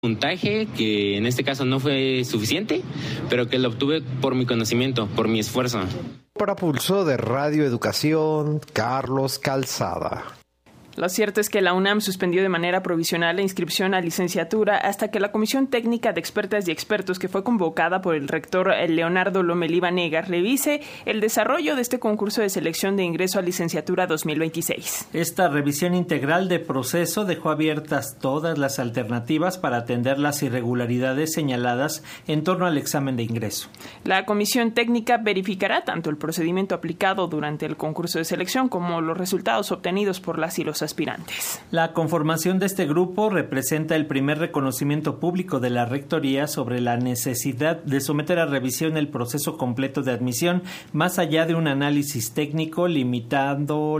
Puntaje que en este caso no fue suficiente, pero que lo obtuve por mi conocimiento, por mi esfuerzo. Para Pulso de Radio Educación, Carlos Calzada. Lo cierto es que la UNAM suspendió de manera provisional la inscripción a licenciatura hasta que la Comisión Técnica de Expertas y Expertos, que fue convocada por el rector Leonardo Lomelí Vanegas, revise el desarrollo de este concurso de selección de ingreso a licenciatura 2026. Esta revisión integral de proceso dejó abiertas todas las alternativas para atender las irregularidades señaladas en torno al examen de ingreso. La Comisión Técnica verificará tanto el procedimiento aplicado durante el concurso de selección como los resultados obtenidos por las y los aspirantes. La conformación de este grupo representa el primer reconocimiento público de la Rectoría sobre la necesidad de someter a revisión el proceso completo de admisión, más allá de un análisis técnico limitado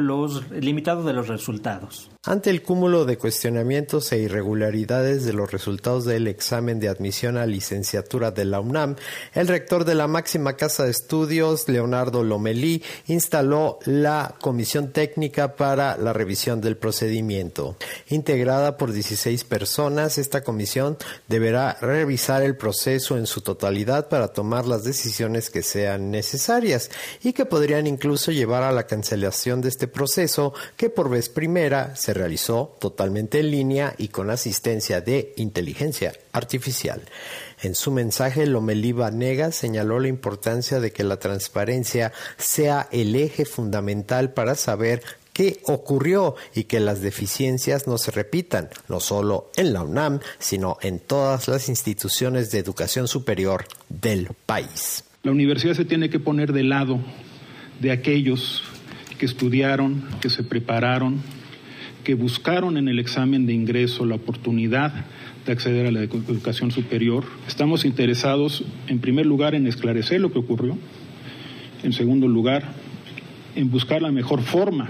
de los resultados. Ante el cúmulo de cuestionamientos e irregularidades de los resultados del examen de admisión a licenciatura de la UNAM, el rector de la máxima casa de estudios, Leonardo Lomelí, instaló la Comisión Técnica para la revisión del procedimiento. Integrada por 16 personas, esta comisión deberá revisar el proceso en su totalidad para tomar las decisiones que sean necesarias y que podrían incluso llevar a la cancelación de este proceso, que por vez primera se realizó totalmente en línea y con asistencia de inteligencia artificial. En su mensaje, Lomelí Vanegas señaló la importancia de que la transparencia sea el eje fundamental para saber qué ocurrió y que las deficiencias no se repitan, no solo en la UNAM, sino en todas las instituciones de educación superior del país. La universidad se tiene que poner del lado de aquellos que estudiaron, que se prepararon, que buscaron en el examen de ingreso la oportunidad de acceder a la educación superior. Estamos interesados, en primer lugar, en esclarecer lo que ocurrió. En segundo lugar, en buscar la mejor forma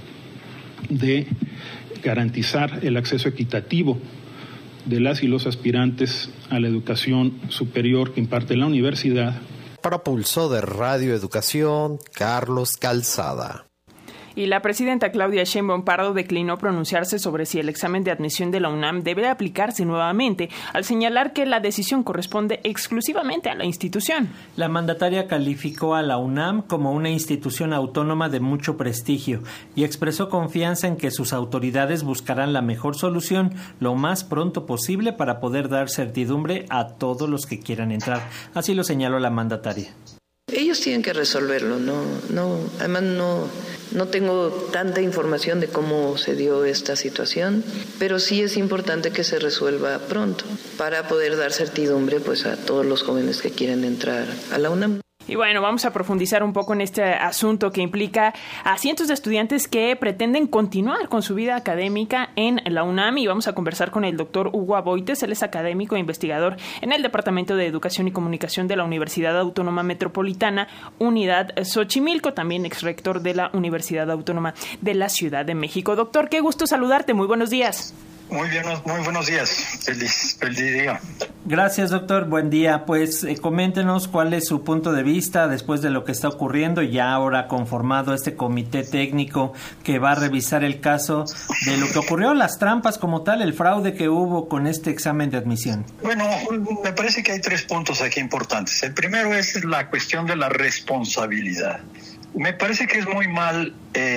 de garantizar el acceso equitativo de las y los aspirantes a la educación superior que imparte la universidad. Para Pulso de Radio Educación, Carlos Calzada. Y la presidenta Claudia Sheinbaum Pardo declinó pronunciarse sobre si el examen de admisión de la UNAM debe aplicarse nuevamente, al señalar que la decisión corresponde exclusivamente a la institución. La mandataria calificó a la UNAM como una institución autónoma de mucho prestigio y expresó confianza en que sus autoridades buscarán la mejor solución lo más pronto posible para poder dar certidumbre a todos los que quieran entrar. Así lo señaló la mandataria. Ellos tienen que resolverlo, además no tengo tanta información de cómo se dio esta situación, pero sí es importante que se resuelva pronto para poder dar certidumbre pues a todos los jóvenes que quieren entrar a la UNAM. Y bueno, vamos a profundizar un poco en este asunto que implica a cientos de estudiantes que pretenden continuar con su vida académica en la UNAM, y vamos a conversar con el doctor Hugo Aboites. Él es académico e investigador en el Departamento de Educación y Comunicación de la Universidad Autónoma Metropolitana, Unidad Xochimilco, también exrector de la Universidad Autónoma de la Ciudad de México. Doctor, qué gusto saludarte, muy buenos días. Muy bien, muy buenos días. Feliz día. Gracias, doctor. Buen día. Pues coméntenos cuál es su punto de vista después de lo que está ocurriendo, ya ahora conformado este comité técnico que va a revisar el caso de lo que ocurrió, las trampas como tal, el fraude que hubo con este examen de admisión. Bueno, me parece que hay 3 puntos aquí importantes. El primero es la cuestión de la responsabilidad. Me parece que es muy mala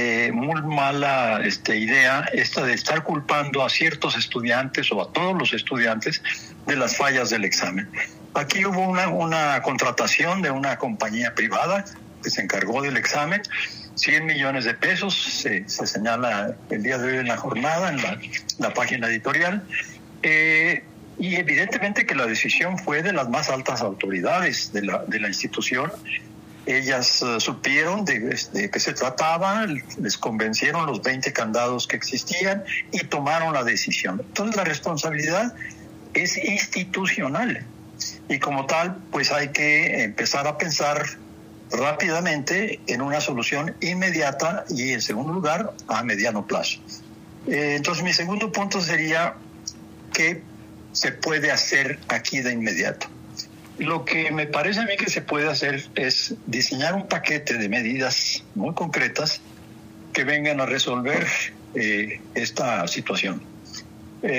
idea esta de estar culpando a ciertos estudiantes o a todos los estudiantes de las fallas del examen. Aquí hubo una contratación de una compañía privada que se encargó del examen, 100 millones de pesos, se señala el día de hoy en la jornada, en la página editorial, y evidentemente que la decisión fue de las más altas autoridades de la institución. Ellas supieron de qué se trataba, les convencieron los 20 candados que existían y tomaron la decisión. Entonces la responsabilidad es institucional y como tal pues hay que empezar a pensar rápidamente en una solución inmediata y en segundo lugar a mediano plazo. Entonces mi segundo punto sería qué se puede hacer aquí de inmediato. Lo que me parece a mí que se puede hacer es diseñar un paquete de medidas muy concretas que vengan a resolver esta situación.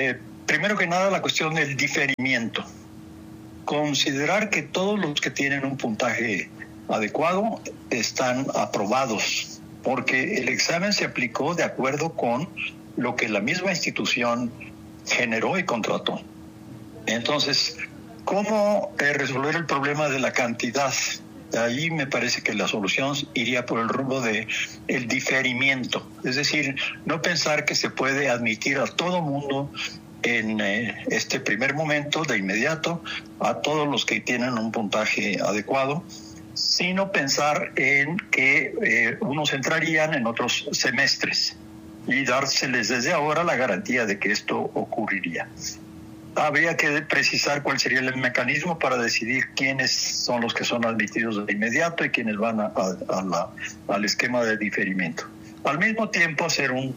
primero que nada, la cuestión del diferimiento. Considerar que todos los que tienen un puntaje adecuado están aprobados, porque el examen se aplicó de acuerdo con lo que la misma institución generó y contrató. Entonces, ¿cómo resolver el problema de la cantidad? Ahí me parece que la solución iría por el rumbo de el diferimiento, es decir, no pensar que se puede admitir a todo mundo en este primer momento, de inmediato, a todos los que tienen un puntaje adecuado, sino pensar en que unos entrarían en otros semestres y dárseles desde ahora la garantía de que esto ocurriría. Habría que precisar cuál sería el mecanismo para decidir quiénes son los que son admitidos de inmediato y quiénes van al esquema de diferimiento. Al mismo tiempo, hacer un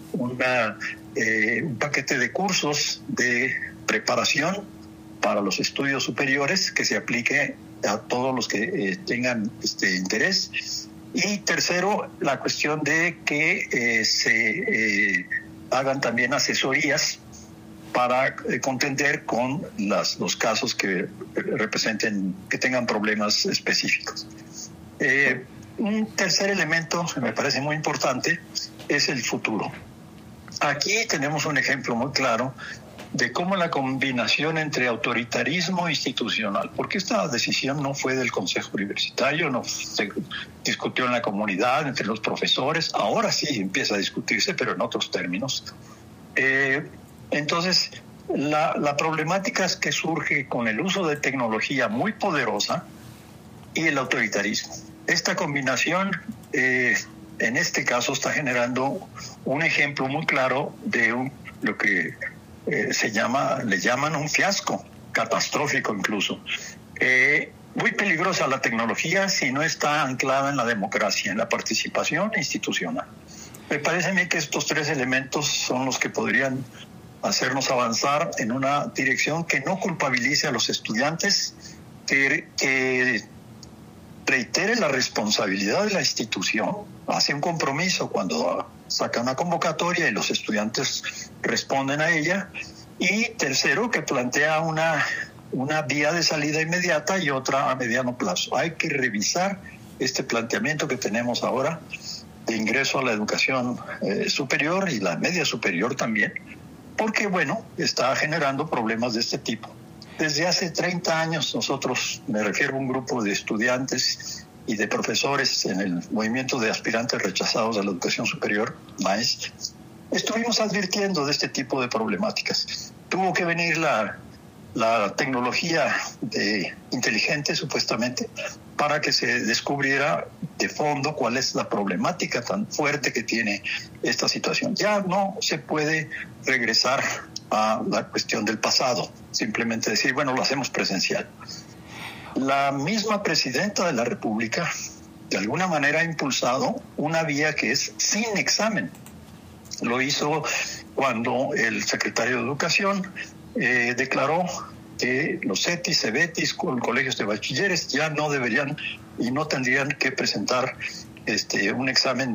paquete de cursos de preparación para los estudios superiores que se aplique a todos los que tengan interés. Y tercero, la cuestión de que se hagan también asesorías para contender con los casos que representen, que tengan problemas específicos. Un tercer elemento que me parece muy importante es el futuro. Aquí tenemos un ejemplo muy claro de cómo la combinación entre autoritarismo institucional, porque esta decisión no fue del Consejo Universitario, no se discutió en la comunidad, entre los profesores, ahora sí empieza a discutirse, pero en otros términos. Entonces, la problemática es que surge con el uso de tecnología muy poderosa y el autoritarismo. Esta combinación, en este caso, está generando un ejemplo muy claro de lo que le llaman un fiasco, catastrófico incluso. Muy peligrosa la tecnología si no está anclada en la democracia, en la participación institucional. Me parece a mí que estos tres elementos son los que podrían hacernos avanzar en una dirección que no culpabilice a los estudiantes, que reitere la responsabilidad de la institución, hace un compromiso cuando saca una convocatoria y los estudiantes responden a ella, y tercero, que plantea una vía de salida inmediata y otra a mediano plazo. Hay que revisar este planteamiento que tenemos ahora de ingreso a la educación superior y la media superior también, porque, bueno, está generando problemas de este tipo. Desde hace 30 años nosotros, me refiero a un grupo de estudiantes y de profesores en el movimiento de aspirantes rechazados a la educación superior, MAES, estuvimos advirtiendo de este tipo de problemáticas. Tuvo que venir la tecnología inteligente, supuestamente, para que se descubriera de fondo cuál es la problemática tan fuerte que tiene esta situación. Ya no se puede regresar a la cuestión del pasado, simplemente decir, bueno, lo hacemos presencial. La misma presidenta de la República, de alguna manera, ha impulsado una vía que es sin examen. Lo hizo cuando el secretario de Educación declaró que los CETIS, CEBETIS, colegios de bachilleres ya no deberían y no tendrían que presentar un examen.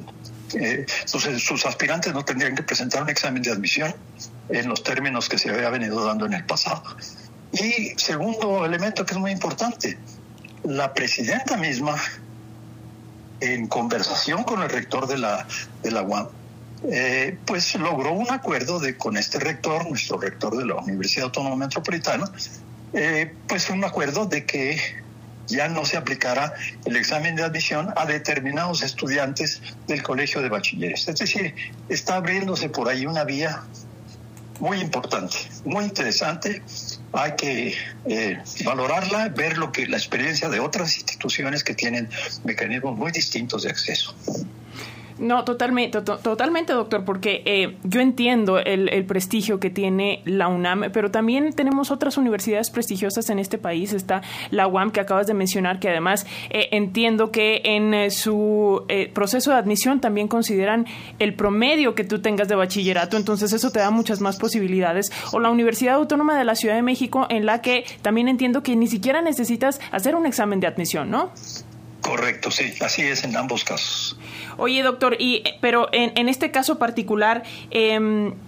Sus aspirantes no tendrían que presentar un examen de admisión en los términos que se había venido dando en el pasado. Y segundo elemento que es muy importante, la presidenta misma, en conversación con el rector de la UAM, pues logró un acuerdo con este rector, nuestro rector de la Universidad Autónoma Metropolitana, pues un acuerdo de que ya no se aplicará el examen de admisión a determinados estudiantes del colegio de bachilleres. Es decir, está abriéndose por ahí una vía muy importante, muy interesante. Hay que valorarla, ver la experiencia de otras instituciones que tienen mecanismos muy distintos de acceso. No, totalmente, doctor, porque yo entiendo el prestigio que tiene la UNAM, pero también tenemos otras universidades prestigiosas en este país. Está la UAM, que acabas de mencionar, que además entiendo que en su proceso de admisión también consideran el promedio que tú tengas de bachillerato, entonces eso te da muchas más posibilidades. O la Universidad Autónoma de la Ciudad de México, en la que también entiendo que ni siquiera necesitas hacer un examen de admisión, ¿no? Correcto, sí, así es en ambos casos. Oye, doctor, pero en este caso particular,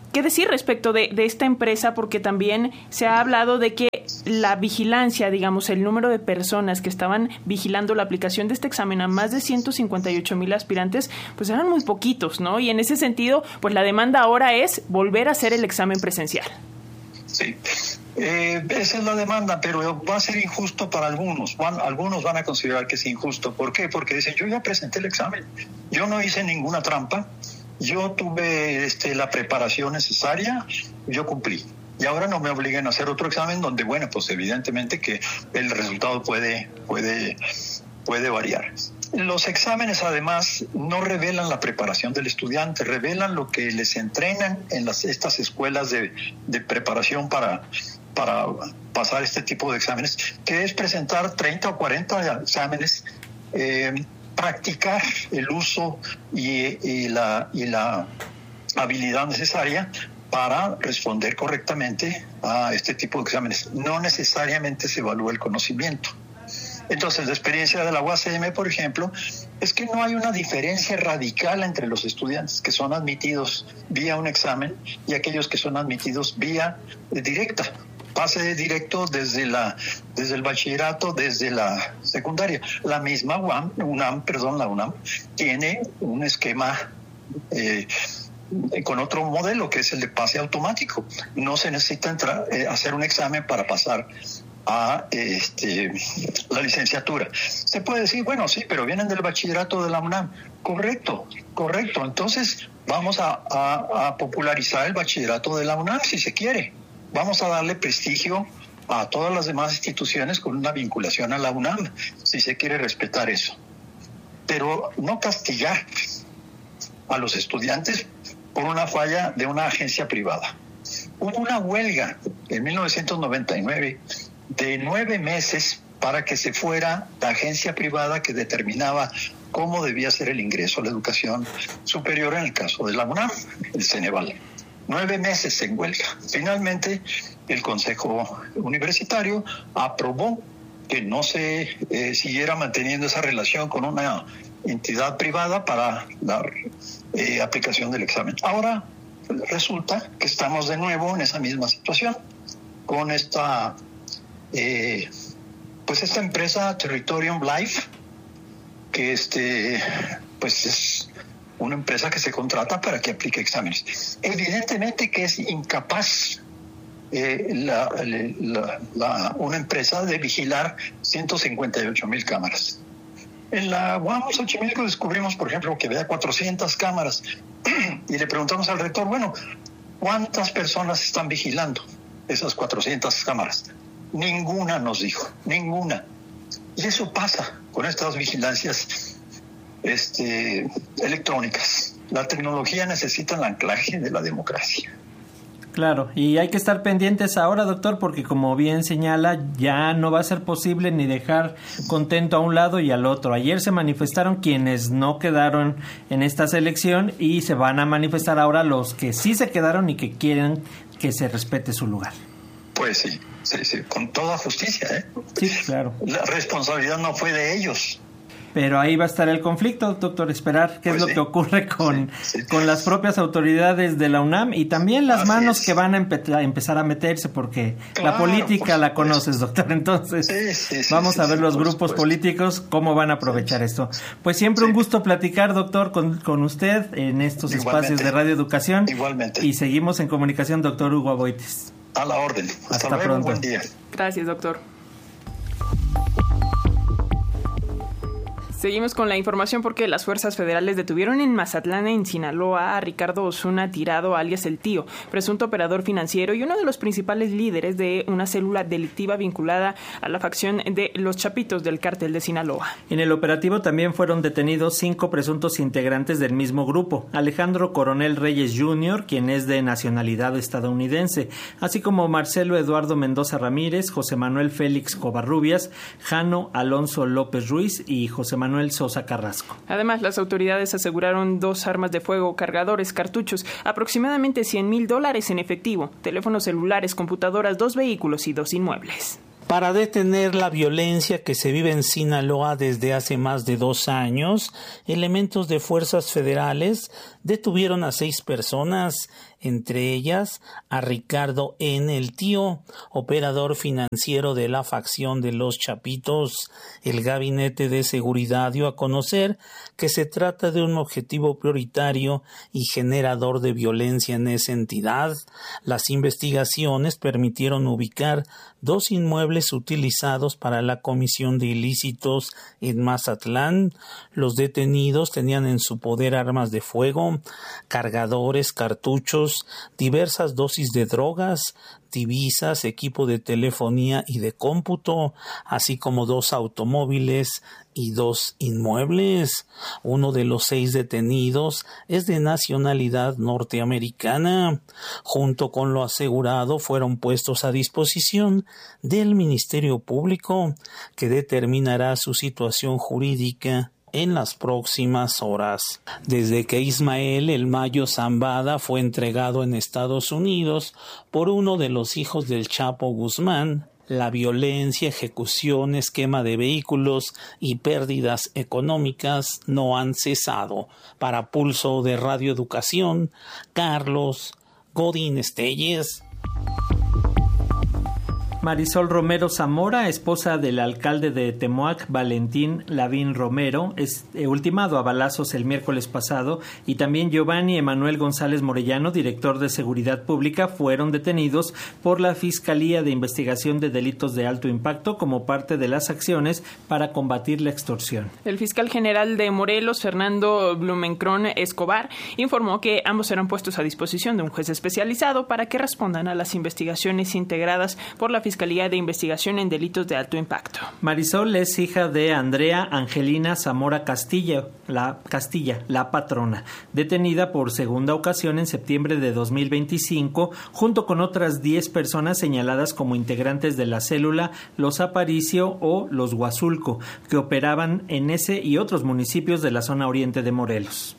¿Qué decir respecto de esta empresa? Porque también se ha hablado de que la vigilancia, digamos, el número de personas que estaban vigilando la aplicación de este examen a más de 158,000 aspirantes, pues eran muy poquitos, ¿no? Y en ese sentido, pues la demanda ahora es volver a hacer el examen presencial. Sí, esa es la demanda, pero va a ser injusto para algunos. Algunos van a considerar que es injusto. ¿Por qué? Porque dicen, yo ya presenté el examen, yo no hice ninguna trampa, yo tuve la preparación necesaria, yo cumplí. Y ahora no me obliguen a hacer otro examen donde, bueno, pues evidentemente que el resultado puede variar. Los exámenes, además, no revelan la preparación del estudiante, revelan lo que les entrenan en estas escuelas de preparación para pasar este tipo de exámenes, que es presentar 30 o 40 exámenes, practicar el uso y la habilidad necesaria para responder correctamente a este tipo de exámenes. No necesariamente se evalúa el conocimiento. Entonces, la experiencia de la UACM, por ejemplo, es que no hay una diferencia radical entre los estudiantes que son admitidos vía un examen y aquellos que son admitidos vía directa. Pase directo desde el bachillerato, desde la secundaria. La misma UNAM tiene un esquema con otro modelo, que es el de pase automático. No se necesita hacer un examen para pasar a la licenciatura. Se puede decir, bueno, sí, pero vienen del bachillerato de la UNAM. Correcto. Entonces vamos a popularizar el bachillerato de la UNAM, si se quiere. Vamos a darle prestigio a todas las demás instituciones con una vinculación a la UNAM, si se quiere respetar eso. Pero no castigar a los estudiantes por una falla de una agencia privada. Hubo una huelga en 1999 de 9 meses para que se fuera la agencia privada que determinaba cómo debía ser el ingreso a la educación superior en el caso de la UNAM, el Ceneval. 9 meses en huelga. Finalmente, el Consejo Universitario aprobó que no se siguiera manteniendo esa relación con una entidad privada para la aplicación del examen. Ahora resulta que estamos de nuevo en esa misma situación con esta empresa Territorium Life, que pues es una empresa que se contrata para que aplique exámenes. Evidentemente que es incapaz una empresa de vigilar 158,000 cámaras. En la UAM Xochimilco descubrimos, por ejemplo, que había 400 cámaras y le preguntamos al rector, bueno, ¿cuántas personas están vigilando esas 400 cámaras? Ninguna, nos dijo, ninguna. Y eso pasa con estas vigilancias electrónicas. La tecnología necesita el anclaje de la democracia. Claro, y hay que estar pendientes ahora, doctor, porque como bien señala, ya no va a ser posible ni dejar contento a un lado y al otro. Ayer se manifestaron quienes no quedaron en esta selección y se van a manifestar ahora los que sí se quedaron y que quieren que se respete su lugar. Pues sí, con toda justicia, ¿eh? Sí, claro. La responsabilidad no fue de ellos. Pero ahí va a estar el conflicto, doctor, esperar qué es lo que ocurre con las propias autoridades de la UNAM y también las manos que van a empezar a meterse, porque la política la conoces, doctor. Entonces, vamos a ver los grupos políticos cómo van a aprovechar esto. Pues siempre un gusto platicar, doctor, con usted en estos espacios de Radio Educación. Igualmente. Y seguimos en comunicación, doctor Hugo Aboites. A la orden. Hasta luego, pronto. Buen día. Gracias, doctor. Seguimos con la información porque las fuerzas federales detuvieron en Mazatlán, en Sinaloa, a Ricardo Osuna Tirado, alias El Tío, presunto operador financiero y uno de los principales líderes de una célula delictiva vinculada a la facción de los Chapitos del Cártel de Sinaloa. En el operativo también fueron detenidos 5 presuntos integrantes del mismo grupo: Alejandro Coronel Reyes Jr., quien es de nacionalidad estadounidense, así como Marcelo Eduardo Mendoza Ramírez, José Manuel Félix Covarrubias, Jano Alonso López Ruiz y José Manuel Sosa Carrasco. Además, las autoridades aseguraron 2 armas de fuego, cargadores, cartuchos, aproximadamente $100,000 en efectivo, teléfonos celulares, computadoras, 2 vehículos y 2 inmuebles. Para detener la violencia que se vive en Sinaloa desde hace más de 2 años, elementos de fuerzas federales detuvieron a 6 personas, entre ellas a Ricardo N., el tío, operador financiero de la facción de los Chapitos. El Gabinete de Seguridad dio a conocer que se trata de un objetivo prioritario y generador de violencia en esa entidad. Las investigaciones permitieron ubicar 2 inmuebles utilizados para la comisión de ilícitos en Mazatlán. Los detenidos tenían en su poder armas de fuego, cargadores, cartuchos, diversas dosis de drogas, divisas, equipo de telefonía y de cómputo, así como 2 automóviles y 2 inmuebles. Uno de los 6 detenidos es de nacionalidad norteamericana. Junto con lo asegurado fueron puestos a disposición del Ministerio Público, que determinará su situación jurídica en las próximas horas. Desde que Ismael El Mayo Zambada fue entregado en Estados Unidos por uno de los hijos del Chapo Guzmán, la violencia, ejecuciones, quema de vehículos y pérdidas económicas no han cesado. Para Pulso de Radio Educación, Carlos Godín Telles. Marisol Romero Zamora, esposa del alcalde de Temoac, Valentín Lavín Romero, es ultimado a balazos el miércoles pasado, y también Giovanni Emanuel González Morellano, director de Seguridad Pública, fueron detenidos por la Fiscalía de Investigación de Delitos de Alto Impacto como parte de las acciones para combatir la extorsión. El fiscal general de Morelos, Fernando Blumenkron Escobar, informó que ambos serán puestos a disposición de un juez especializado para que respondan a las investigaciones integradas por la Fiscalía de Investigación en Delitos de Alto Impacto. Marisol es hija de Andrea Angelina Zamora Castilla, la patrona, detenida por segunda ocasión en septiembre de 2025, junto con otras 10 personas señaladas como integrantes de la célula Los Aparicio o Los Huazulco, que operaban en ese y otros municipios de la zona oriente de Morelos.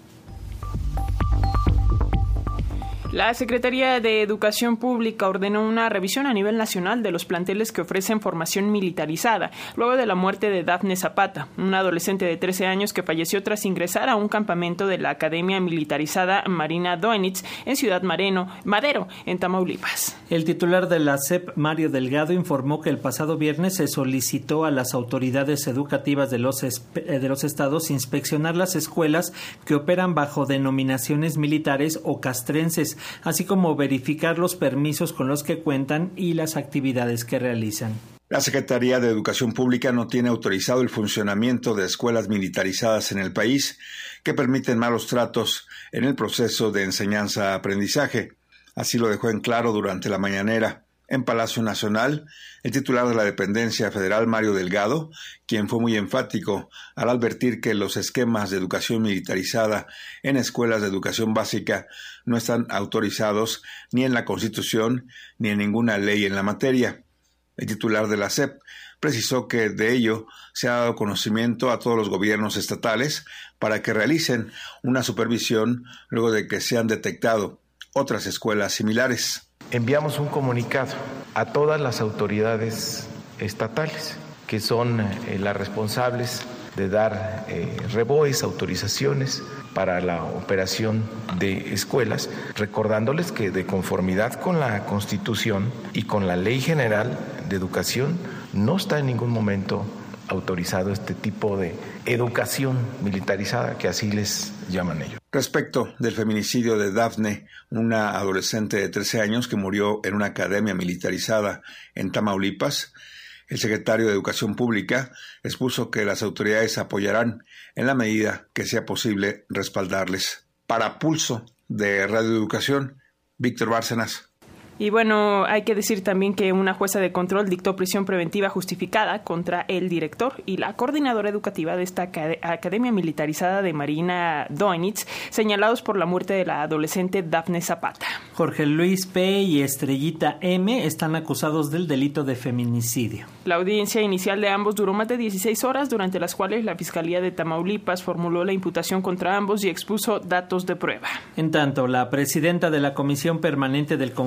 La Secretaría de Educación Pública ordenó una revisión a nivel nacional de los planteles que ofrecen formación militarizada, luego de la muerte de Dafne Zapata, una adolescente de 13 años que falleció tras ingresar a un campamento de la Academia Militarizada Marina Doenitz en Ciudad Madero, en Tamaulipas. El titular de la SEP, Mario Delgado, informó que el pasado viernes se solicitó a las autoridades educativas de los estados inspeccionar las escuelas que operan bajo denominaciones militares o castrenses, así como verificar los permisos con los que cuentan y las actividades que realizan. La Secretaría de Educación Pública no tiene autorizado el funcionamiento de escuelas militarizadas en el país que permiten malos tratos en el proceso de enseñanza-aprendizaje. Así lo dejó en claro durante la mañanera. En Palacio Nacional, el titular de la dependencia federal, Mario Delgado, quien fue muy enfático al advertir que los esquemas de educación militarizada en escuelas de educación básica no están autorizados ni en la Constitución ni en ninguna ley en la materia. El titular de la SEP precisó que de ello se ha dado conocimiento a todos los gobiernos estatales para que realicen una supervisión luego de que se han detectado otras escuelas similares. Enviamos un comunicado a todas las autoridades estatales, que son las responsables de dar reboes, autorizaciones para la operación de escuelas, recordándoles que de conformidad con la Constitución y con la Ley General de Educación, no está en ningún momento autorizado este tipo de educación militarizada, que así les llaman ellos. Respecto del feminicidio de Dafne, una adolescente de 13 años que murió en una academia militarizada en Tamaulipas, el secretario de Educación Pública expuso que las autoridades apoyarán en la medida que sea posible respaldarles. Para Pulso de Radio Educación, Víctor Bárcenas. Y bueno, hay que decir también que una jueza de control dictó prisión preventiva justificada contra el director y la coordinadora educativa de esta Academia Militarizada de Marina Doenitz, señalados por la muerte de la adolescente Dafne Zapata. Jorge Luis P. y Estrellita M. están acusados del delito de feminicidio. La audiencia inicial de ambos duró más de 16 horas, durante las cuales la Fiscalía de Tamaulipas formuló la imputación contra ambos y expuso datos de prueba. En tanto, la presidenta de la Comisión Permanente del Congreso de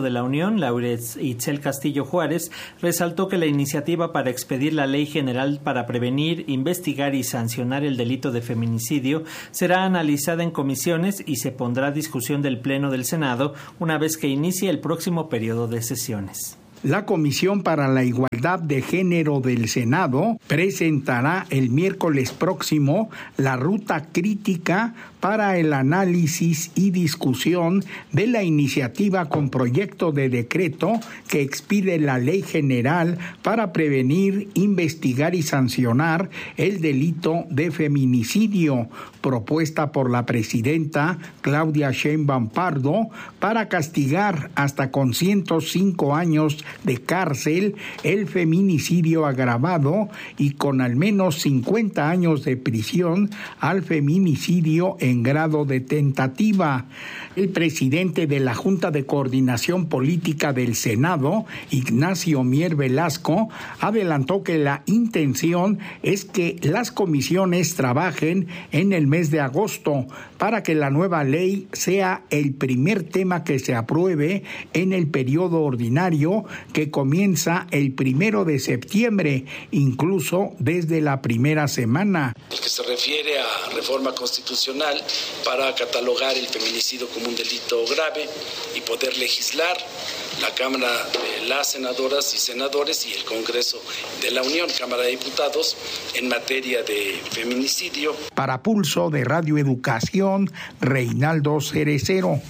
de la Unión, Laura Itzel Castillo Juárez, resaltó que la iniciativa para expedir la Ley General para prevenir, investigar y sancionar el delito de feminicidio será analizada en comisiones y se pondrá a discusión del Pleno del Senado una vez que inicie el próximo periodo de sesiones. La Comisión para la Igualdad de Género del Senado presentará el miércoles próximo la ruta crítica para el análisis y discusión de la iniciativa con proyecto de decreto que expide la Ley General para prevenir, investigar y sancionar el delito de feminicidio, propuesta por la presidenta Claudia Sheinbaum Pardo para castigar hasta con 105 años de cárcel el feminicidio agravado y con al menos 50 años de prisión al feminicidio en grado de tentativa. El presidente de la Junta de Coordinación Política del Senado, Ignacio Mier Velasco, adelantó que la intención es que las comisiones trabajen en el mes de agosto para que la nueva ley sea el primer tema que se apruebe en el periodo ordinario que comienza el 1 de septiembre, incluso desde la primera semana. El que se refiere a reforma constitucional para catalogar el feminicidio como un delito grave y poder legislar, la Cámara de las Senadoras y Senadores y el Congreso de la Unión, Cámara de Diputados, en materia de feminicidio. Para Pulso de Radio Educación, Reinaldo Cerecero.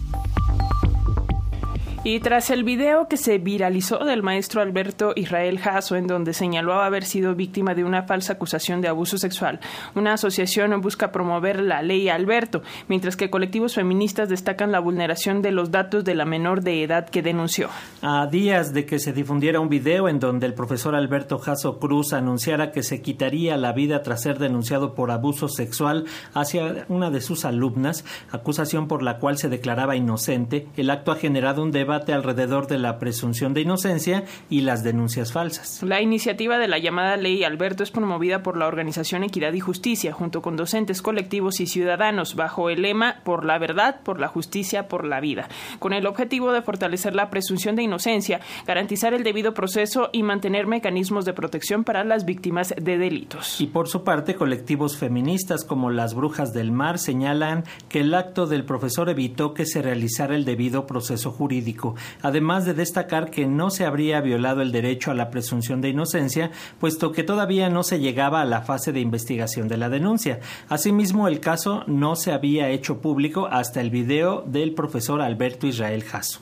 Y tras el video que se viralizó del maestro Alberto Israel Jasso, en donde señaló haber sido víctima de una falsa acusación de abuso sexual, una asociación busca promover la ley Alberto, mientras que colectivos feministas destacan la vulneración de los datos de la menor de edad que denunció. A días de que se difundiera un video en donde el profesor Alberto Jasso Cruz anunciara que se quitaría la vida tras ser denunciado por abuso sexual hacia una de sus alumnas, acusación por la cual se declaraba inocente, el acto ha generado un debate alrededor de la presunción de inocencia y las denuncias falsas. La iniciativa de la llamada Ley Alberto es promovida por la organización Equidad y Justicia, junto con docentes, colectivos y ciudadanos, bajo el lema Por la verdad, por la justicia, por la vida, con el objetivo de fortalecer la presunción de inocencia, garantizar el debido proceso y mantener mecanismos de protección para las víctimas de delitos. Y por su parte, colectivos feministas como las Brujas del Mar señalan que el acto del profesor evitó que se realizara el debido proceso jurídico, además de destacar que no se habría violado el derecho a la presunción de inocencia, puesto que todavía no se llegaba a la fase de investigación de la denuncia. Asimismo, el caso no se había hecho público hasta el video del profesor Alberto Israel Jasso.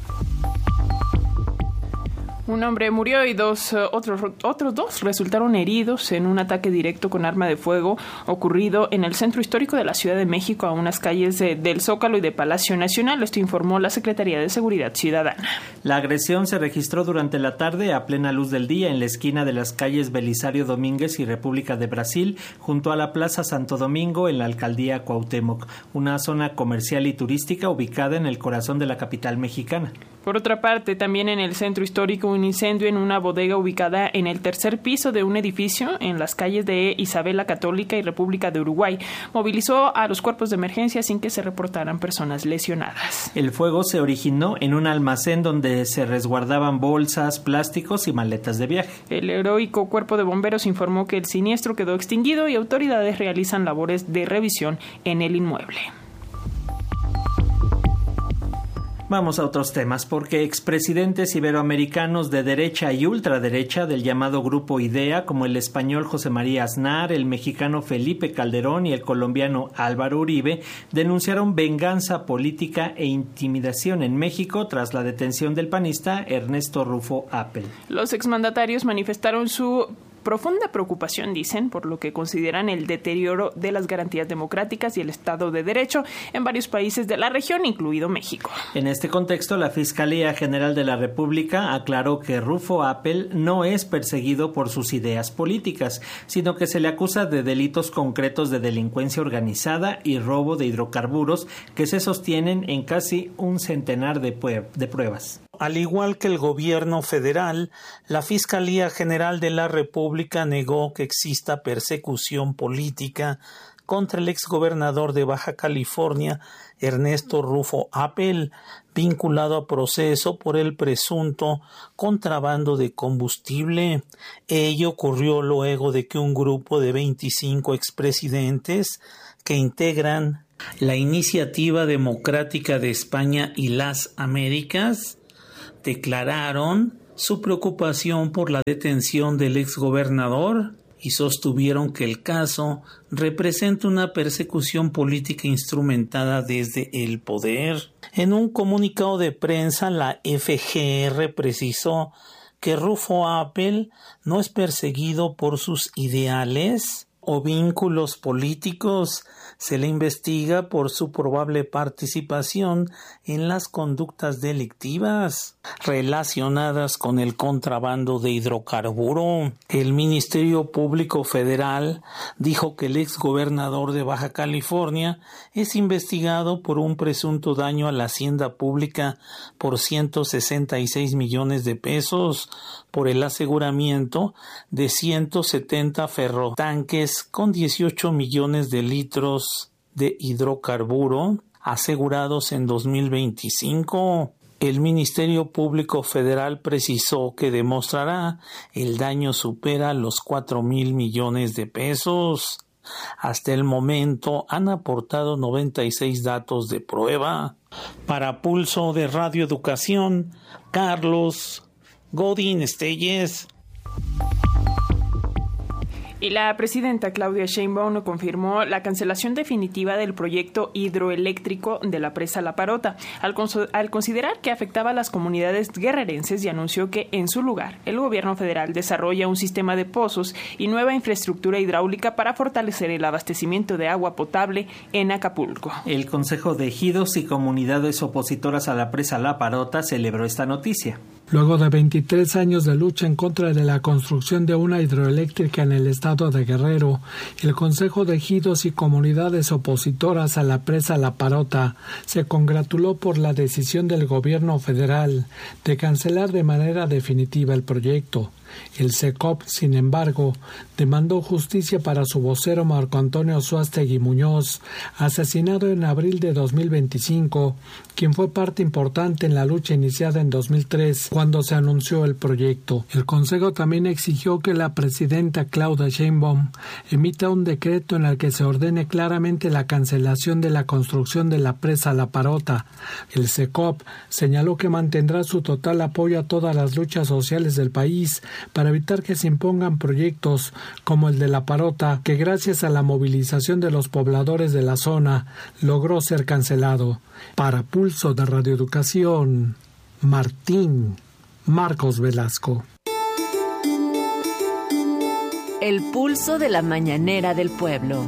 Un hombre murió y otros dos resultaron heridos en un ataque directo con arma de fuego ocurrido en el centro histórico de la Ciudad de México, a unas calles del Zócalo y de Palacio Nacional. Esto informó la Secretaría de Seguridad Ciudadana. La agresión se registró durante la tarde a plena luz del día en la esquina de las calles Belisario Domínguez y República de Brasil, junto a la Plaza Santo Domingo en la alcaldía Cuauhtémoc, una zona comercial y turística ubicada en el corazón de la capital mexicana. Por otra parte, también en el centro histórico, un incendio en una bodega ubicada en el tercer piso de un edificio en las calles de Isabela Católica y República de Uruguay movilizó a los cuerpos de emergencia sin que se reportaran personas lesionadas. El fuego se originó en un almacén donde se resguardaban bolsas, plásticos y maletas de viaje. El heroico cuerpo de bomberos informó que el siniestro quedó extinguido y autoridades realizan labores de revisión en el inmueble. Vamos a otros temas, porque expresidentes iberoamericanos de derecha y ultraderecha del llamado Grupo IDEA, como el español José María Aznar, el mexicano Felipe Calderón y el colombiano Álvaro Uribe, denunciaron venganza política e intimidación en México tras la detención del panista Ernesto Rufo Appel. Los exmandatarios manifestaron su profunda preocupación, dicen, por lo que consideran el deterioro de las garantías democráticas y el Estado de Derecho en varios países de la región, incluido México. En este contexto, la Fiscalía General de la República aclaró que Rufo Appel no es perseguido por sus ideas políticas, sino que se le acusa de delitos concretos de delincuencia organizada y robo de hidrocarburos que se sostienen en casi un centenar de pruebas. Al igual que el gobierno federal, la Fiscalía General de la República negó que exista persecución política contra el exgobernador de Baja California, Ernesto Rufo Appel, vinculado a proceso por el presunto contrabando de combustible. Ello ocurrió luego de que un grupo de 25 expresidentes que integran la Iniciativa Democrática de España y las Américas declararon su preocupación por la detención del exgobernador y sostuvieron que el caso representa una persecución política instrumentada desde el poder. En un comunicado de prensa, la FGR precisó que Rufo Appel no es perseguido por sus ideales o vínculos políticos. Se le investiga por su probable participación en las conductas delictivas relacionadas con el contrabando de hidrocarburo. El Ministerio Público Federal dijo que el exgobernador de Baja California es investigado por un presunto daño a la hacienda pública por 166 millones de pesos por el aseguramiento de 170 ferrotanques con 18 millones de litros de hidrocarburo asegurados en 2025. El Ministerio Público Federal precisó que demostrará el daño supera los 4,000 millones de pesos. Hasta el momento han aportado 96 datos de prueba. Para Pulso de Radio Educación, Carlos Godín Estelles. Y la presidenta Claudia Sheinbaum confirmó la cancelación definitiva del proyecto hidroeléctrico de la presa La Parota, al considerar que afectaba a las comunidades guerrerenses, y anunció que en su lugar el gobierno federal desarrolla un sistema de pozos y nueva infraestructura hidráulica para fortalecer el abastecimiento de agua potable en Acapulco. El Consejo de Ejidos y comunidades opositoras a la presa La Parota celebró esta noticia. Luego de 23 años de lucha en contra de la construcción de una hidroeléctrica en el estado de Guerrero, el Consejo de Ejidos y comunidades opositoras a la presa La Parota se congratuló por la decisión del gobierno federal de cancelar de manera definitiva el proyecto. El CECOP, sin embargo, demandó justicia para su vocero Marco Antonio Suástegui Muñoz, asesinado en abril de 2025, quien fue parte importante en la lucha iniciada en 2003, cuando se anunció el proyecto. El Consejo también exigió que la presidenta Claudia Sheinbaum emita un decreto en el que se ordene claramente la cancelación de la construcción de la presa La Parota. El CECOP señaló que mantendrá su total apoyo a todas las luchas sociales del país para evitar que se impongan proyectos como el de La Parota, que gracias a la movilización de los pobladores de la zona logró ser cancelado. Para Pulso de Radio Educación, Marcos Velasco. El pulso de la mañanera del pueblo.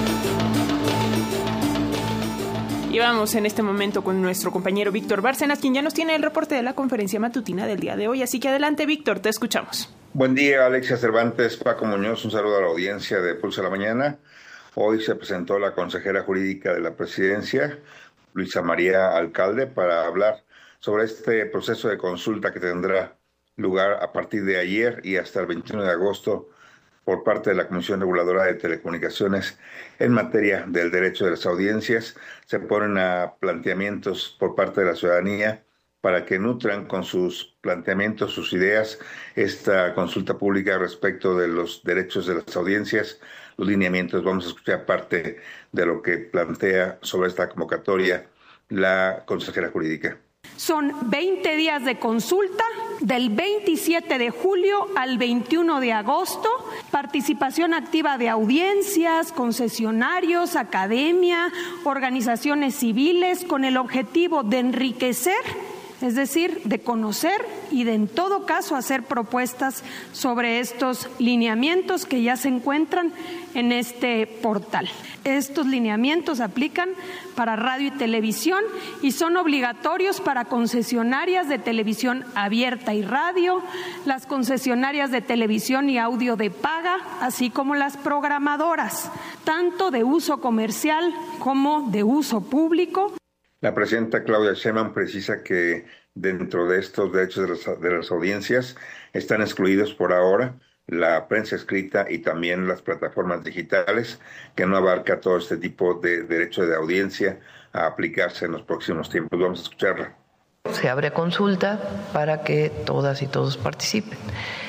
Y vamos en este momento con nuestro compañero Víctor Bárcenas, quien ya nos tiene el reporte de la conferencia matutina del día de hoy. Así que adelante, Víctor, te escuchamos. Buen día, Alexia Cervantes, Paco Muñoz, un saludo a la audiencia de Pulso de la Mañana. Hoy se presentó la consejera jurídica de la Presidencia, Luisa María Alcalde, para hablar sobre este proceso de consulta que tendrá lugar a partir de ayer y hasta el 21 de agosto por parte de la Comisión Reguladora de Telecomunicaciones en materia del derecho de las audiencias. Se ponen a planteamientos por parte de la ciudadanía para que nutran con sus planteamientos, sus ideas, esta consulta pública respecto de los derechos de las audiencias, los lineamientos. Vamos a escuchar parte de lo que plantea sobre esta convocatoria la consejera jurídica. Son 20 días de consulta, del 27 de julio al 21 de agosto, participación activa de audiencias, concesionarios, academia, organizaciones civiles, con el objetivo de enriquecer, es decir, de conocer y de en todo caso hacer propuestas sobre estos lineamientos que ya se encuentran en este portal. Estos lineamientos aplican para radio y televisión y son obligatorios para concesionarias de televisión abierta y radio, las concesionarias de televisión y audio de paga, así como las programadoras, tanto de uso comercial como de uso público. La presidenta Claudia Sheinbaum precisa que dentro de estos derechos de las audiencias están excluidos por ahora la prensa escrita y también las plataformas digitales, que no abarca todo este tipo de derecho de audiencia a aplicarse en los próximos tiempos. Vamos a escucharla. Se abre consulta para que todas y todos participen.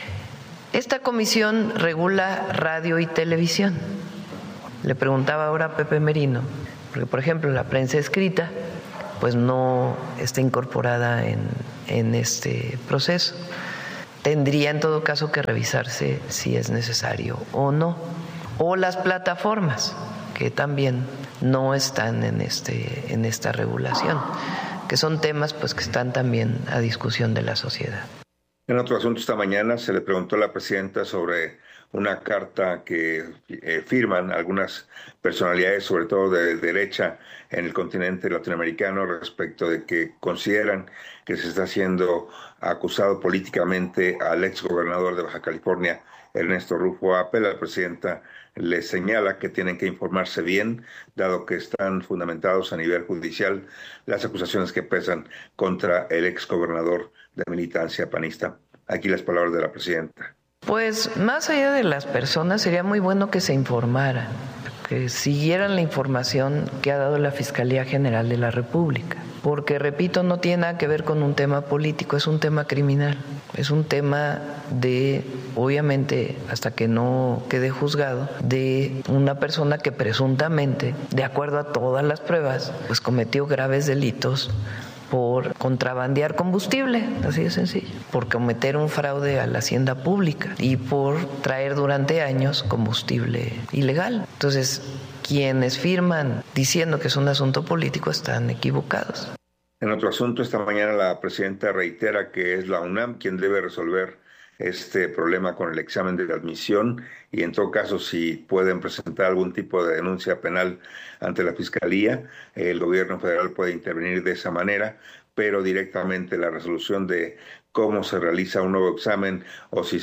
Esta comisión regula radio y televisión. Le preguntaba ahora a Pepe Merino, porque por ejemplo la prensa escrita pues no está incorporada en este proceso. Tendría en todo caso que revisarse si es necesario o no. O las plataformas, que también no están en esta regulación, que son temas pues que están también a discusión de la sociedad. En otro asunto, esta mañana se le preguntó a la presidenta sobre una carta que firman algunas personalidades, sobre todo de derecha, en el continente latinoamericano, respecto de que consideran que se está siendo acusado políticamente al exgobernador de Baja California, Ernesto Rufo Apel. La presidenta le señala que tienen que informarse bien, dado que están fundamentados a nivel judicial las acusaciones que pesan contra el exgobernador de militancia panista. Aquí las palabras de la presidenta. Pues más allá de las personas, sería muy bueno que se informaran, que siguieran la información que ha dado la Fiscalía General de la República. Porque, repito, no tiene nada que ver con un tema político, es un tema criminal. Es un tema de, obviamente, hasta que no quede juzgado, de una persona que presuntamente, de acuerdo a todas las pruebas, pues cometió graves delitos por contrabandear combustible, así de sencillo, por cometer un fraude a la hacienda pública y por traer durante años combustible ilegal. Entonces, quienes firman diciendo que es un asunto político están equivocados. En otro asunto, esta mañana la presidenta reitera que es la UNAM quien debe resolver este problema con el examen de admisión y en todo caso si pueden presentar algún tipo de denuncia penal ante la Fiscalía, el gobierno federal puede intervenir de esa manera, pero directamente la resolución de cómo se realiza un nuevo examen o si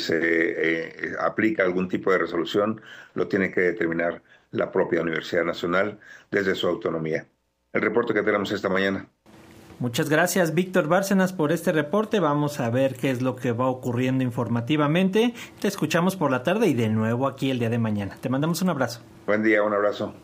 se aplica algún tipo de resolución lo tiene que determinar la propia Universidad Nacional desde su autonomía. El reporte que tenemos esta mañana. Muchas gracias, Víctor Bárcenas, por este reporte. Vamos a ver qué es lo que va ocurriendo informativamente. Te escuchamos por la tarde y de nuevo aquí el día de mañana. Te mandamos un abrazo. Buen día, un abrazo.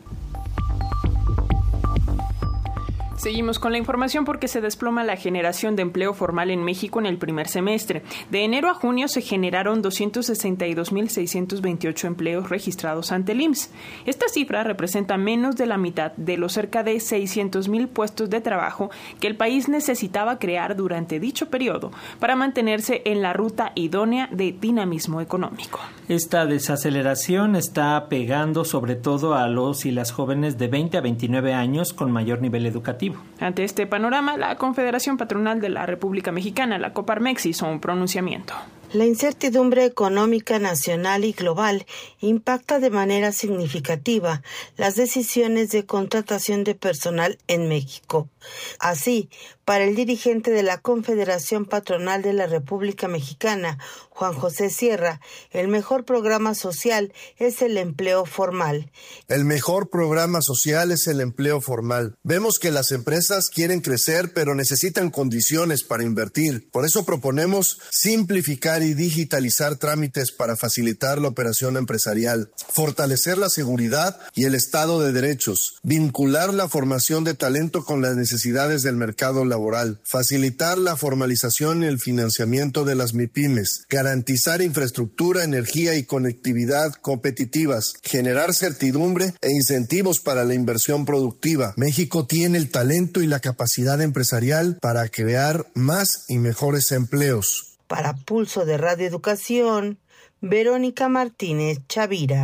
Seguimos con la información porque se desploma la generación de empleo formal en México en el primer semestre. De enero a junio se generaron 262.628 empleos registrados ante el IMSS. Esta cifra representa menos de la mitad de los cerca de 600.000 puestos de trabajo que el país necesitaba crear durante dicho periodo para mantenerse en la ruta idónea de dinamismo económico. Esta desaceleración está pegando sobre todo a los y las jóvenes de 20 a 29 años con mayor nivel educativo. Ante este panorama, la Confederación Patronal de la República Mexicana, la Coparmex, hizo un pronunciamiento. La incertidumbre económica nacional y global impacta de manera significativa las decisiones de contratación de personal en México. Así, para el dirigente de la Confederación Patronal de la República Mexicana, Juan José Sierra, el mejor programa social es el empleo formal. El mejor programa social es el empleo formal. Vemos que las empresas quieren crecer, pero necesitan condiciones para invertir. Por eso proponemos simplificar y digitalizar trámites para facilitar la operación empresarial, fortalecer la seguridad y el Estado de Derechos, vincular la formación de talento con las necesidades del mercado laboral, facilitar la formalización y el financiamiento de las MIPYMES, garantizar infraestructura, energía y conectividad competitivas, generar certidumbre e incentivos para la inversión productiva. México tiene el talento y la capacidad empresarial para crear más y mejores empleos. Para Pulso de Radio Educación, Verónica Martínez Chavira.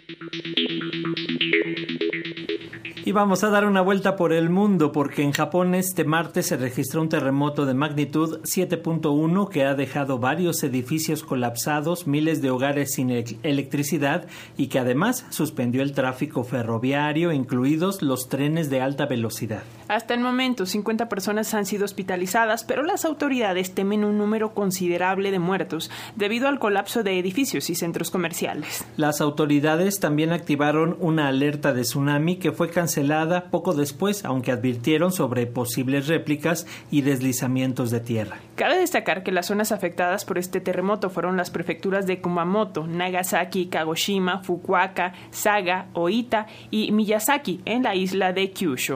Y vamos a dar una vuelta por el mundo porque en Japón este martes se registró un terremoto de magnitud 7.1 que ha dejado varios edificios colapsados, miles de hogares sin electricidad y que además suspendió el tráfico ferroviario, incluidos los trenes de alta velocidad. Hasta el momento, 50 personas han sido hospitalizadas, pero las autoridades temen un número considerable de muertos debido al colapso de edificios y centros comerciales. Las autoridades también activaron una alerta de tsunami que fue cancelada poco después, aunque advirtieron sobre posibles réplicas y deslizamientos de tierra. Cabe destacar que las zonas afectadas por este terremoto fueron las prefecturas de Kumamoto, Nagasaki, Kagoshima, Fukuoka, Saga, Oita y Miyazaki en la isla de Kyushu.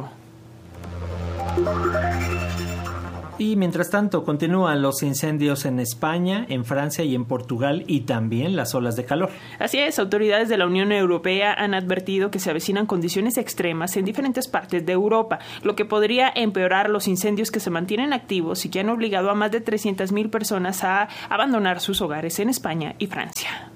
Y mientras tanto continúan los incendios en España, en Francia y en Portugal, y también las olas de calor. Así es, autoridades de la Unión Europea han advertido que se avecinan condiciones extremas en diferentes partes de Europa, lo que podría empeorar los incendios que se mantienen activos y que han obligado a más de 300.000 personas a abandonar sus hogares en España y Francia.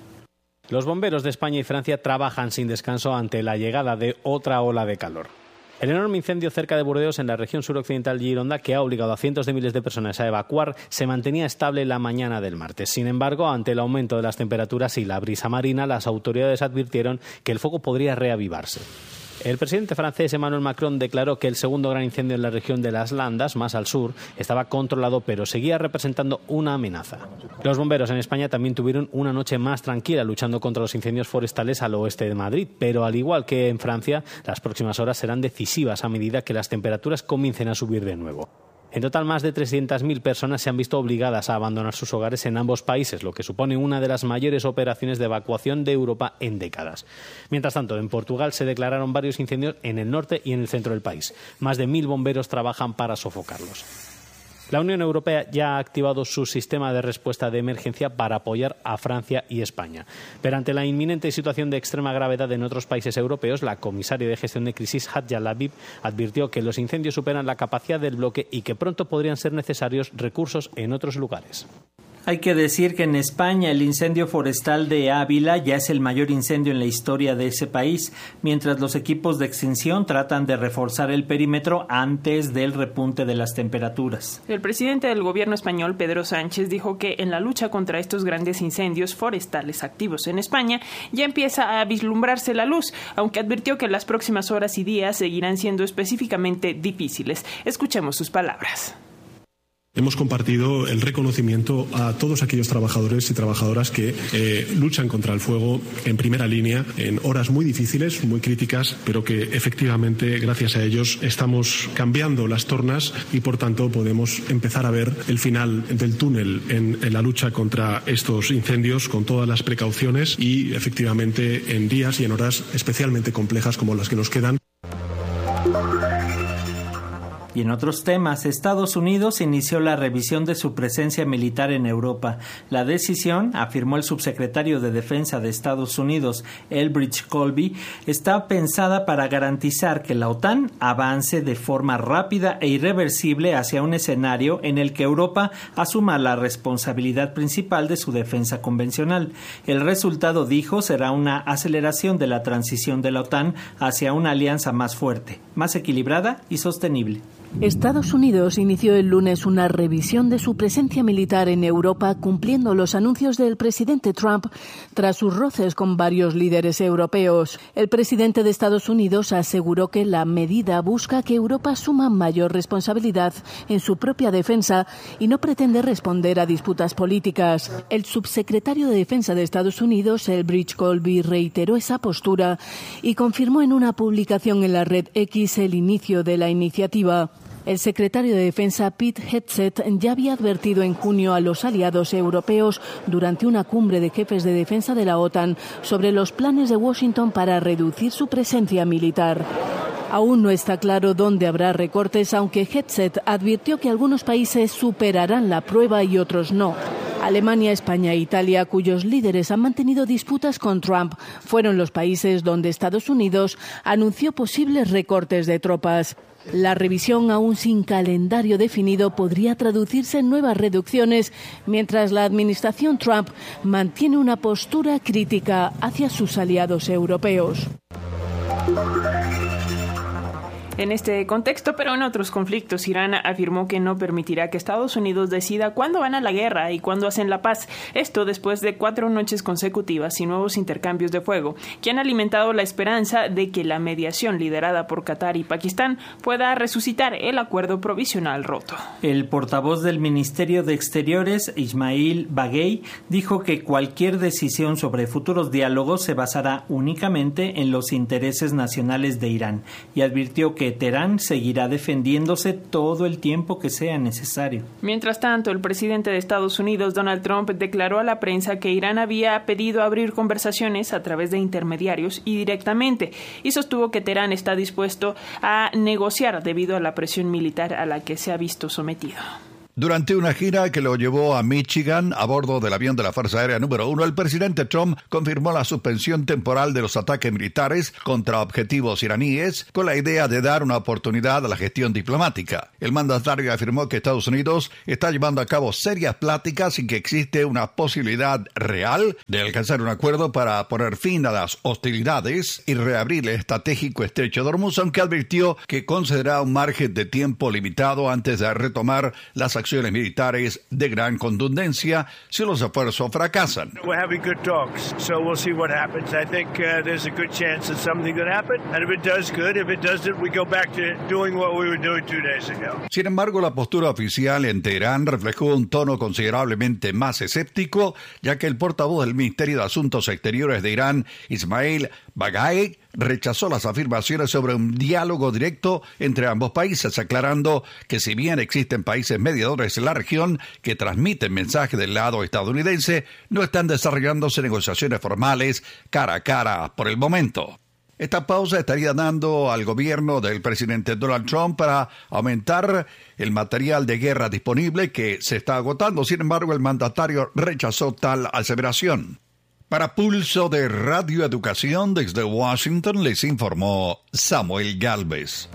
Los bomberos de España y Francia trabajan sin descanso ante la llegada de otra ola de calor. El enorme incendio cerca de Burdeos, en la región suroccidental de Gironda, que ha obligado a cientos de miles de personas a evacuar, se mantenía estable la mañana del martes. Sin embargo, ante el aumento de las temperaturas y la brisa marina, las autoridades advirtieron que el fuego podría reavivarse. El presidente francés Emmanuel Macron declaró que el segundo gran incendio en la región de las Landas, más al sur, estaba controlado, pero seguía representando una amenaza. Los bomberos en España también tuvieron una noche más tranquila luchando contra los incendios forestales al oeste de Madrid, pero al igual que en Francia, las próximas horas serán decisivas a medida que las temperaturas comiencen a subir de nuevo. En total, más de 300.000 personas se han visto obligadas a abandonar sus hogares en ambos países, lo que supone una de las mayores operaciones de evacuación de Europa en décadas. Mientras tanto, en Portugal se declararon varios incendios en el norte y en el centro del país. Más de 1.000 bomberos trabajan para sofocarlos. La Unión Europea ya ha activado su sistema de respuesta de emergencia para apoyar a Francia y España. Pero ante la inminente situación de extrema gravedad en otros países europeos, la comisaria de gestión de crisis, Hadja Labib, advirtió que los incendios superan la capacidad del bloque y que pronto podrían ser necesarios recursos en otros lugares. Hay que decir que en España el incendio forestal de Ávila ya es el mayor incendio en la historia de ese país, mientras los equipos de extinción tratan de reforzar el perímetro antes del repunte de las temperaturas. El presidente del gobierno español, Pedro Sánchez, dijo que en la lucha contra estos grandes incendios forestales activos en España ya empieza a vislumbrarse la luz, aunque advirtió que las próximas horas y días seguirán siendo específicamente difíciles. Escuchemos sus palabras. Hemos compartido el reconocimiento a todos aquellos trabajadores y trabajadoras que luchan contra el fuego en primera línea en horas muy difíciles, muy críticas, pero que efectivamente gracias a ellos estamos cambiando las tornas y por tanto podemos empezar a ver el final del túnel en la lucha contra estos incendios con todas las precauciones y efectivamente en días y en horas especialmente complejas como las que nos quedan. Y en otros temas, Estados Unidos inició la revisión de su presencia militar en Europa. La decisión, afirmó el subsecretario de Defensa de Estados Unidos, Elbridge Colby, está pensada para garantizar que la OTAN avance de forma rápida e irreversible hacia un escenario en el que Europa asuma la responsabilidad principal de su defensa convencional. El resultado, dijo, será una aceleración de la transición de la OTAN hacia una alianza más fuerte, más equilibrada y sostenible. Estados Unidos inició el lunes una revisión de su presencia militar en Europa, cumpliendo los anuncios del presidente Trump tras sus roces con varios líderes europeos. El presidente de Estados Unidos aseguró que la medida busca que Europa asuma mayor responsabilidad en su propia defensa y no pretende responder a disputas políticas. El subsecretario de Defensa de Estados Unidos, Elbridge Colby, reiteró esa postura y confirmó en una publicación en la red X el inicio de la iniciativa. El secretario de Defensa, Pete Hegseth, ya había advertido en junio a los aliados europeos durante una cumbre de jefes de defensa de la OTAN sobre los planes de Washington para reducir su presencia militar. Aún no está claro dónde habrá recortes, aunque Hegseth advirtió que algunos países superarán la prueba y otros no. Alemania, España e Italia, cuyos líderes han mantenido disputas con Trump, fueron los países donde Estados Unidos anunció posibles recortes de tropas. La revisión, aún sin calendario definido, podría traducirse en nuevas reducciones, mientras la administración Trump mantiene una postura crítica hacia sus aliados europeos. En este contexto, pero en otros conflictos, Irán afirmó que no permitirá que Estados Unidos decida cuándo van a la guerra y cuándo hacen la paz. Esto después de 4 noches consecutivas y nuevos intercambios de fuego, que han alimentado la esperanza de que la mediación liderada por Qatar y Pakistán pueda resucitar el acuerdo provisional roto. El portavoz del Ministerio de Exteriores, Ismail Baghei, dijo que cualquier decisión sobre futuros diálogos se basará únicamente en los intereses nacionales de Irán y advirtió que Teherán seguirá defendiéndose todo el tiempo que sea necesario. Mientras tanto, el presidente de Estados Unidos, Donald Trump, declaró a la prensa que Irán había pedido abrir conversaciones a través de intermediarios y directamente, y sostuvo que Teherán está dispuesto a negociar debido a la presión militar a la que se ha visto sometido. Durante una gira que lo llevó a Michigan a bordo del avión de la Fuerza Aérea número 1, el presidente Trump confirmó la suspensión temporal de los ataques militares contra objetivos iraníes con la idea de dar una oportunidad a la gestión diplomática. El mandatario afirmó que Estados Unidos está llevando a cabo serias pláticas y que existe una posibilidad real de alcanzar un acuerdo para poner fin a las hostilidades y reabrir el estratégico estrecho de Hormuz, aunque advirtió que concederá un margen de tiempo limitado antes de retomar las acciones militares de gran contundencia si los esfuerzos fracasan. Sin embargo, la postura oficial en Teherán reflejó un tono considerablemente más escéptico, ya que el portavoz del Ministerio de Asuntos Exteriores de Irán, Ismail Baghei, rechazó las afirmaciones sobre un diálogo directo entre ambos países, aclarando que si bien existen países mediadores en la región que transmiten mensajes del lado estadounidense, no están desarrollándose negociaciones formales cara a cara por el momento. Esta pausa estaría dando al gobierno del presidente Donald Trump para aumentar el material de guerra disponible que se está agotando. Sin embargo, el mandatario rechazó tal aseveración. Para Pulso de Radio Educación desde Washington les informó Samuel Gálvez.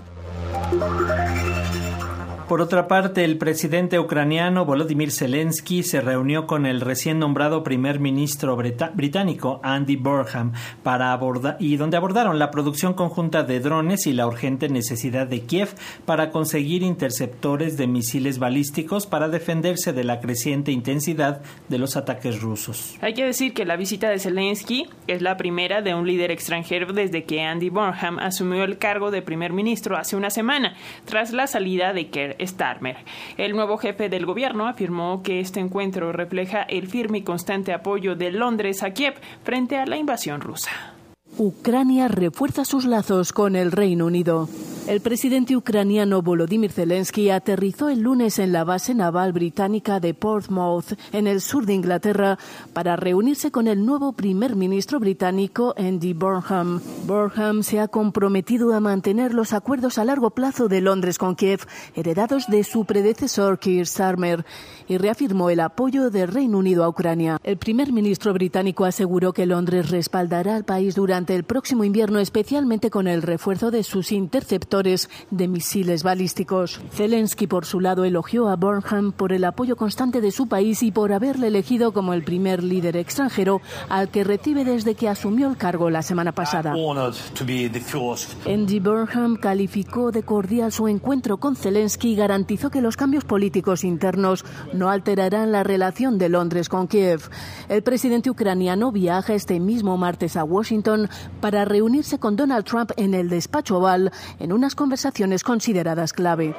Por otra parte, el presidente ucraniano Volodymyr Zelensky se reunió con el recién nombrado primer ministro británico Andy Burnham donde abordaron la producción conjunta de drones y la urgente necesidad de Kiev para conseguir interceptores de misiles balísticos para defenderse de la creciente intensidad de los ataques rusos. Hay que decir que la visita de Zelensky es la primera de un líder extranjero desde que Andy Burnham asumió el cargo de primer ministro hace una semana, tras la salida de Keir Starmer. El nuevo jefe del gobierno afirmó que este encuentro refleja el firme y constante apoyo de Londres a Kiev frente a la invasión rusa. Ucrania refuerza sus lazos con el Reino Unido. El presidente ucraniano Volodymyr Zelensky aterrizó el lunes en la base naval británica de Portsmouth, en el sur de Inglaterra, para reunirse con el nuevo primer ministro británico Andy Burnham. Burnham se ha comprometido a mantener los acuerdos a largo plazo de Londres con Kiev, heredados de su predecesor Keir Starmer, y reafirmó el apoyo del Reino Unido a Ucrania. El primer ministro británico aseguró que Londres respaldará al país durante el próximo invierno, especialmente con el refuerzo de sus interceptores de misiles balísticos. Zelensky, por su lado, elogió a Burnham por el apoyo constante de su país y por haberle elegido como el primer líder extranjero al que recibe desde que asumió el cargo la semana pasada. Andy Burnham calificó de cordial su encuentro con Zelensky y garantizó que los cambios políticos internos no alterarán la relación de Londres con Kiev. El presidente ucraniano viaja este mismo martes a Washington para reunirse con Donald Trump en el despacho Oval en unas conversaciones consideradas clave.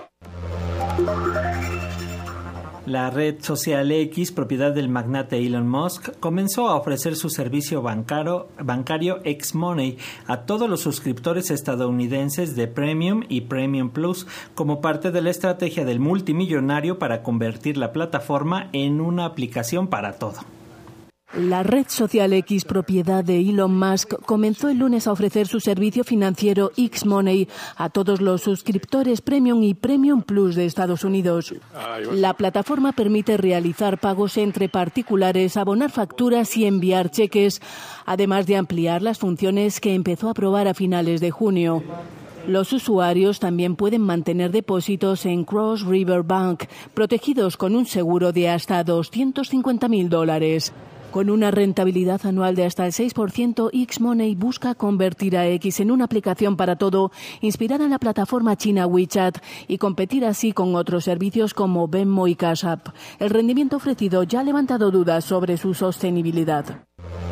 La red social X, propiedad del magnate Elon Musk, comenzó a ofrecer su servicio bancario X-Money a todos los suscriptores estadounidenses de Premium y Premium Plus como parte de la estrategia del multimillonario para convertir la plataforma en una aplicación para todo. La red social X, propiedad de Elon Musk, comenzó el lunes a ofrecer su servicio financiero X-Money a todos los suscriptores Premium y Premium Plus de Estados Unidos. La plataforma permite realizar pagos entre particulares, abonar facturas y enviar cheques, además de ampliar las funciones que empezó a probar a finales de junio. Los usuarios también pueden mantener depósitos en Cross River Bank, protegidos con un seguro de hasta $250,000. Con una rentabilidad anual de hasta el 6%, Xmoney busca convertir a X en una aplicación para todo, inspirada en la plataforma china WeChat, y competir así con otros servicios como Venmo y Cash App. El rendimiento ofrecido ya ha levantado dudas sobre su sostenibilidad.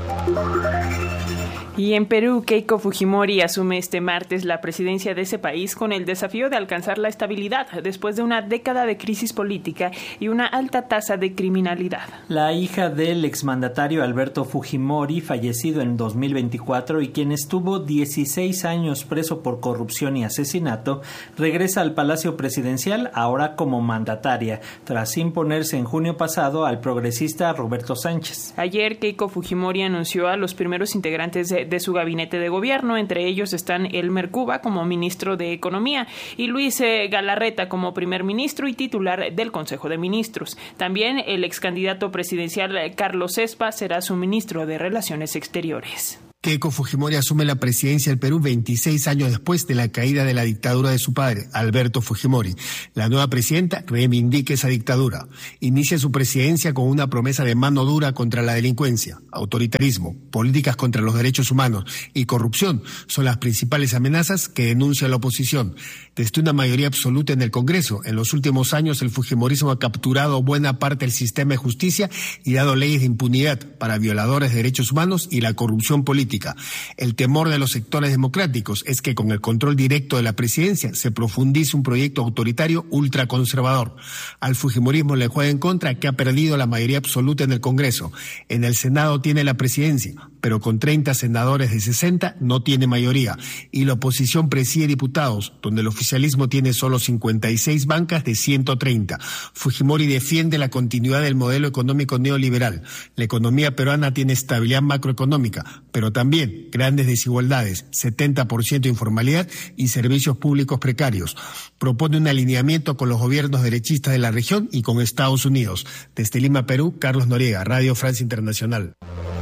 Y en Perú, Keiko Fujimori asume este martes la presidencia de ese país con el desafío de alcanzar la estabilidad después de una década de crisis política y una alta tasa de criminalidad. La hija del exmandatario Alberto Fujimori, fallecido en 2024 y quien estuvo 16 años preso por corrupción y asesinato, regresa al Palacio Presidencial ahora como mandataria, tras imponerse en junio pasado al progresista Roberto Sánchez. Ayer, Keiko Fujimori anunció a los primeros integrantes de su gabinete de gobierno. Entre ellos están Elmer Cuba como ministro de Economía y Luis Galarreta como primer ministro y titular del Consejo de Ministros. También el ex candidato presidencial Carlos Espa será su ministro de Relaciones Exteriores. Keiko Fujimori asume la presidencia del Perú 26 años después de la caída de la dictadura de su padre, Alberto Fujimori. La nueva presidenta reivindica esa dictadura. Inicia su presidencia con una promesa de mano dura contra la delincuencia, autoritarismo, políticas contra los derechos humanos y corrupción son las principales amenazas que denuncia la oposición. Desde una mayoría absoluta en el Congreso, en los últimos años el fujimorismo ha capturado buena parte del sistema de justicia y dado leyes de impunidad para violadores de derechos humanos y la corrupción política. El temor de los sectores democráticos es que con el control directo de la presidencia se profundice un proyecto autoritario ultraconservador. Al fujimorismo le juega en contra que ha perdido la mayoría absoluta en el Congreso. En el Senado tiene la presidencia, pero con 30 senadores de 60 no tiene mayoría. Y la oposición preside diputados, donde el oficialismo tiene solo 56 bancas de 130. Fujimori defiende la continuidad del modelo económico neoliberal. La economía peruana tiene estabilidad macroeconómica, pero también grandes desigualdades, 70% de informalidad y servicios públicos precarios. Propone un alineamiento con los gobiernos derechistas de la región y con Estados Unidos. Desde Lima, Perú, Carlos Noriega, Radio Francia Internacional.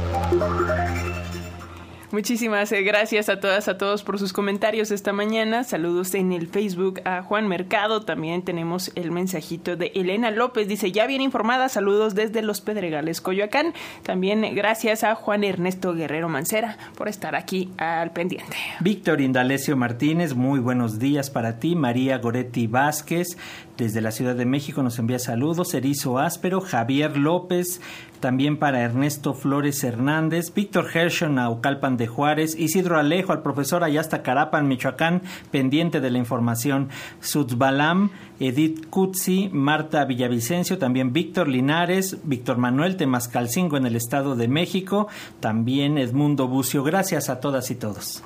Muchísimas gracias a todas, a todos por sus comentarios esta mañana. Saludos en el Facebook a Juan Mercado. También tenemos el mensajito de Elena López. Dice, ya bien informada, saludos desde Los Pedregales, Coyoacán. También gracias a Juan Ernesto Guerrero Mancera por estar aquí al pendiente. Víctor Indalecio Martínez, muy buenos días para ti. María Goretti Vázquez, desde la Ciudad de México, nos envía saludos. Erizo Áspero, Javier López, también para Ernesto Flores Hernández, Víctor Hershon, Naucalpan de Juárez, Isidro Alejo, al profesor Ayasta Carapan, Michoacán, pendiente de la información, Sutzbalam, Edith Cutsi, Marta Villavicencio, también Víctor Linares, Víctor Manuel Temascalcingo en el Estado de México, también Edmundo Bucio. Gracias a todas y todos.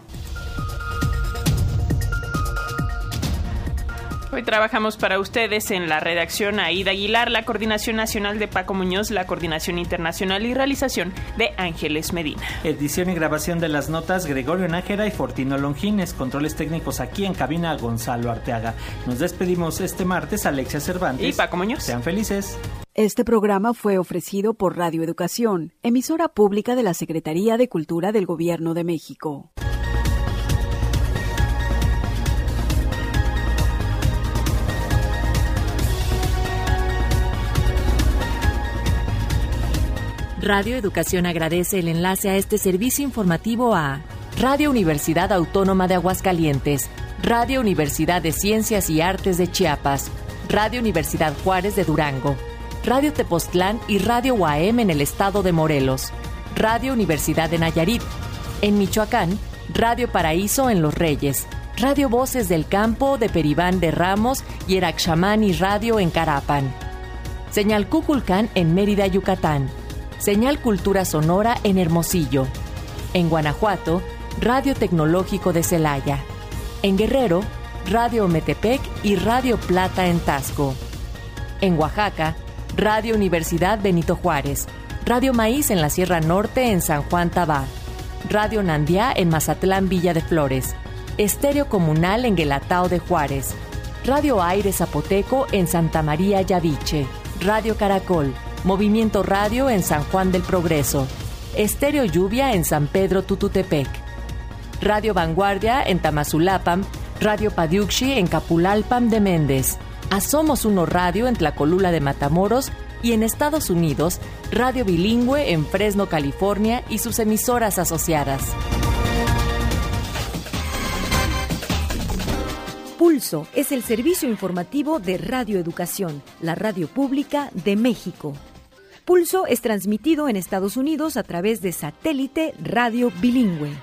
Hoy trabajamos para ustedes en la redacción Aida Aguilar, la coordinación nacional de Paco Muñoz, la coordinación internacional y realización de Ángeles Medina. Edición y grabación de las notas Gregorio Nájera y Fortino Longines. Controles técnicos aquí en cabina Gonzalo Arteaga. Nos despedimos este martes, Alexia Cervantes y Paco Muñoz. Sean felices. Este programa fue ofrecido por Radio Educación, emisora pública de la Secretaría de Cultura del Gobierno de México. Radio Educación agradece el enlace a este servicio informativo a Radio Universidad Autónoma de Aguascalientes, Radio Universidad de Ciencias y Artes de Chiapas, Radio Universidad Juárez de Durango, Radio Tepoztlán y Radio UAM en el estado de Morelos, Radio Universidad de Nayarit, en Michoacán, Radio Paraíso en Los Reyes, Radio Voces del Campo de Peribán de Ramos y Eraxamani Radio en Carapan, Señal Cuculcán en Mérida, Yucatán, Señal Cultura Sonora en Hermosillo. En Guanajuato, Radio Tecnológico de Celaya. En Guerrero, Radio Metepec y Radio Plata en Tasco. En Oaxaca, Radio Universidad Benito Juárez. Radio Maíz en la Sierra Norte en San Juan Tabá. Radio Nandiá en Mazatlán Villa de Flores. Estéreo Comunal en Guelatao de Juárez. Radio Aire Zapoteco en Santa María Yaviche. Radio Caracol. Movimiento Radio en San Juan del Progreso, Estéreo Lluvia en San Pedro Tututepec, Radio Vanguardia en Tamazulapam, Radio Padiuxi en Capulalpam de Méndez, Asomos Uno Radio en Tlacolula de Matamoros y en Estados Unidos, Radio Bilingüe en Fresno, California y sus emisoras asociadas. Pulso es el servicio informativo de Radio Educación, la radio pública de México. Pulso es transmitido en Estados Unidos a través de satélite Radio Bilingüe.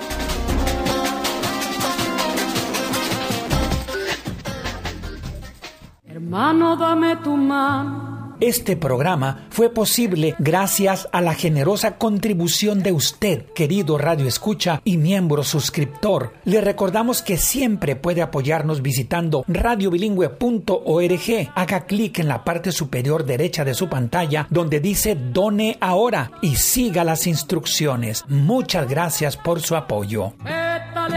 Hermano, dame tu mano. Este programa fue posible gracias a la generosa contribución de usted, querido Radio Escucha y miembro suscriptor. Le recordamos que siempre puede apoyarnos visitando radiobilingüe.org. Haga clic en la parte superior derecha de su pantalla donde dice Done Ahora y siga las instrucciones. Muchas gracias por su apoyo.